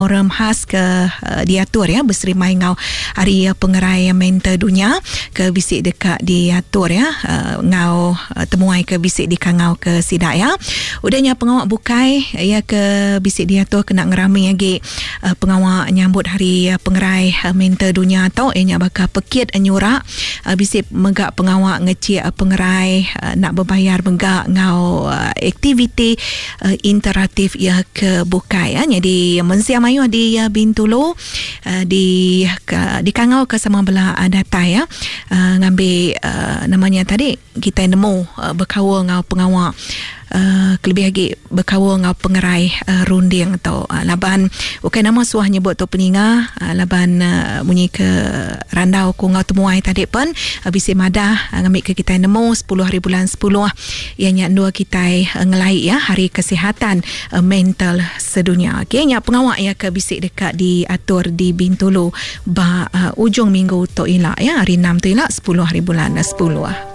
forum khas ke diatur ya berserimai ngau hari pengerai mental dunia ke bisik dekat diatur ya ngau temuai ke bisik di kangau ke sidak ya. Udahnya pengawak bukai ya ke bisik diatur kena ngerami lagi pengawak nyambut hari pengerai mental dunia tau nya bakal pekit nyurak bisik megak pengawak ngecik pengerai nak berbayar megak ngau aktiviti interaktif ya ke bukai ya. Jadi mensiam ayu di Bintulu di kangau ke sama belah data ya ngambil namanya tadi kita nemu berkawa ngau pengawak lebih lagi berkawa ngau pengerai runding atau laban bukan nama suah nyebut tu peninga laban bunyi ke randau ku ngau temuai tadi pun bisi madah ngambil ke kita nemu 10 hari bulan 10 ianya dua kita ngelai ya hari kesihatan mental sedunia. Okey nya pengawak ya ke bisik dekat diatur di Bintulu ujung minggu tu ilak ya hari 6 tu ilak 10 hari bulan 10